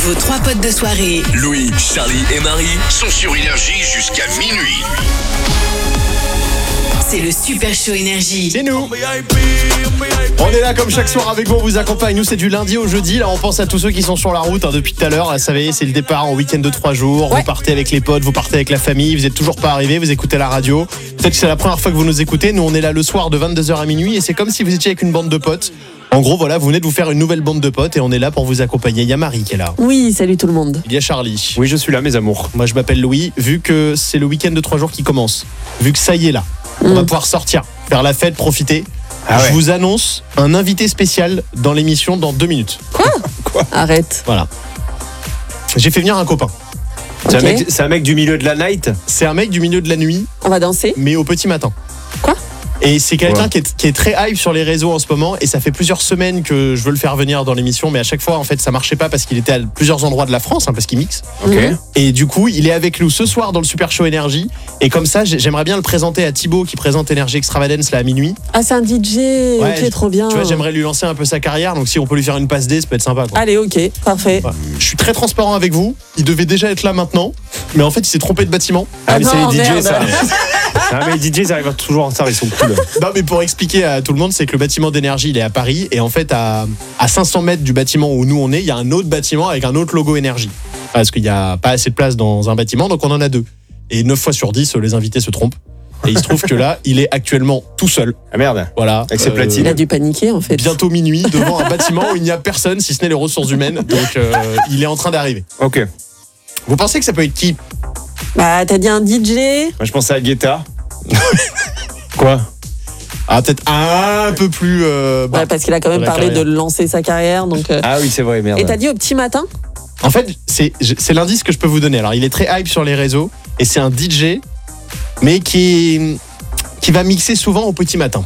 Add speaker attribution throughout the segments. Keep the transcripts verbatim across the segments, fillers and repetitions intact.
Speaker 1: Vos trois potes de soirée,
Speaker 2: Louis, Charlie et Marie, sont sur Énergie jusqu'à minuit.
Speaker 1: c'est le Super Show Énergie.
Speaker 3: C'est nous. On est là comme chaque soir avec vous, on vous accompagne. Nous, c'est du lundi au jeudi. Là, on pense à tous ceux qui sont sur la route hein, depuis tout à l'heure. Là, ça y est, c'est le départ en week-end de trois jours.
Speaker 4: Ouais.
Speaker 3: Vous partez avec les potes, vous partez avec la famille. Vous êtes toujours pas arrivés, vous écoutez la radio. Peut-être que c'est la première fois que vous nous écoutez. Nous, on est là le soir de vingt-deux heures à minuit et c'est comme si vous étiez avec une bande de potes. En gros, voilà, vous venez de vous faire une nouvelle bande de potes et on est là pour vous accompagner. Il y a Marie qui est là.
Speaker 4: Oui, salut tout le monde.
Speaker 3: Il y a Charlie.
Speaker 5: Oui, je suis là, mes amours.
Speaker 3: Moi, je m'appelle Louis. Vu que c'est le week-end de trois jours qui commence, vu que ça y est là, on va
Speaker 4: Mm.
Speaker 3: pouvoir sortir, faire la fête, profiter.
Speaker 5: Ah ouais.
Speaker 3: Je vous annonce un invité spécial dans l'émission dans deux minutes.
Speaker 4: Arrête.
Speaker 3: Voilà. J'ai fait venir un copain.
Speaker 5: C'est,
Speaker 4: Ok.
Speaker 5: un mec, c'est un mec du milieu de la night.
Speaker 3: C'est un mec du milieu de la nuit,
Speaker 4: On va danser.
Speaker 3: mais au petit matin.
Speaker 4: Quoi ?
Speaker 3: Et c'est quelqu'un
Speaker 5: Ouais.
Speaker 3: qui, est, qui est très hype sur les réseaux en ce moment. Et ça fait plusieurs semaines que je veux le faire venir dans l'émission. Mais à chaque fois, en fait, ça marchait pas parce qu'il était à plusieurs endroits de la France, hein, parce qu'il mixe.
Speaker 5: Ok.
Speaker 4: Mhm.
Speaker 3: Et du coup, il est avec nous ce soir dans le Super Show Énergie. Et comme ça, j'ai- j'aimerais bien le présenter à Thibaut qui présente Énergie Extravagance là à minuit.
Speaker 4: Ah, c'est un D J.
Speaker 3: Ouais,
Speaker 4: ok, trop bien.
Speaker 3: Tu vois, j'aimerais lui lancer un peu sa carrière. Donc si on peut lui faire une passe D, ça peut être sympa. Quoi.
Speaker 4: Allez, ok, parfait.
Speaker 3: Voilà. Je suis très transparent avec vous. Il devait déjà être là maintenant. Mais en fait, il s'est trompé de bâtiment.
Speaker 5: Ah, mais
Speaker 4: non,
Speaker 5: c'est les D J,
Speaker 4: merde.
Speaker 5: ça. Ah, mais les D J, ils arrivent toujours en retard, ils sont cool.
Speaker 3: Non, mais pour expliquer à tout le monde, c'est que le bâtiment d'énergie, il est à Paris. Et en fait, à, à cinq cents mètres du bâtiment où nous on est, il y a un autre bâtiment avec un autre logo énergie. Parce qu'il n'y a pas assez de place dans un bâtiment, donc on en a deux. Et neuf fois sur dix, les invités se trompent. Et il se trouve que là, il est actuellement tout seul.
Speaker 5: Ah merde.
Speaker 3: Voilà.
Speaker 5: Avec ses platines.
Speaker 4: Il a dû paniquer en fait.
Speaker 3: Bientôt minuit, devant un bâtiment où il n'y a personne, si ce n'est les ressources humaines. Donc, euh, il est en train d'arriver.
Speaker 5: Ok.
Speaker 3: Vous pensez que ça peut être qui?
Speaker 4: Bah, t'as dit un D J.
Speaker 5: Moi, je pensais à Guetta. Quoi?
Speaker 3: Ah, peut-être un peu plus. euh, bas.
Speaker 4: Ouais, parce qu'il a quand même
Speaker 3: Dans la
Speaker 4: parlé
Speaker 3: carrière.
Speaker 4: de lancer sa carrière. Donc, euh,
Speaker 5: Ah oui, c'est vrai, merde.
Speaker 4: Et t'as dit au petit matin.
Speaker 3: En fait, c'est c'est l'indice que je peux vous donner. Alors, il est très hype sur les réseaux et c'est un D J, mais qui, qui va mixer souvent au petit matin.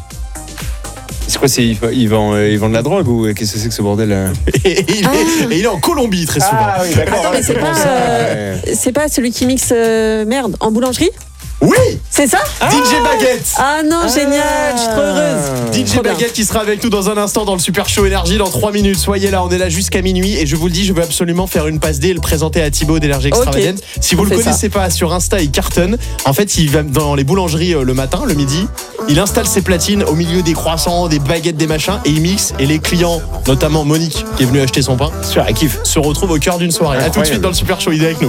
Speaker 5: C'est quoi, c'est, ils vendent, ils vendent de la drogue ou qu'est-ce que c'est que ce bordel là?
Speaker 3: Et il, est,
Speaker 4: Ah.
Speaker 3: et il est en Colombie très souvent.
Speaker 5: oui, d'accord.
Speaker 4: Attends, mais c'est pas, euh, c'est pas celui qui mixe euh, merde en boulangerie.
Speaker 3: Oui,
Speaker 4: C'est ça?
Speaker 3: D J Baguette.
Speaker 4: Ah non, génial, je suis trop heureuse.
Speaker 3: D J
Speaker 4: Trop bien.
Speaker 3: Baguette qui sera avec nous dans un instant dans le Super Show Énergie dans trois minutes. Soyez là, on est là jusqu'à minuit et je vous le dis, je veux absolument faire une passe D et le présenter à Thibaut d'Énergie
Speaker 4: Ok.
Speaker 3: Extravagance. Si vous
Speaker 4: On
Speaker 3: le
Speaker 4: fait
Speaker 3: connaissez pas, sur Insta, il cartonne. En fait, il va dans les boulangeries euh, le matin, le midi. Il installe ses platines au milieu des croissants, des baguettes, des machins et il mixe. Et les clients, notamment Monique qui est venue acheter son pain,
Speaker 5: Sûr, elle kiffe.
Speaker 3: se retrouvent au cœur d'une soirée. À tout de
Speaker 5: Incroyable.
Speaker 3: suite dans le Super Show, il est avec nous.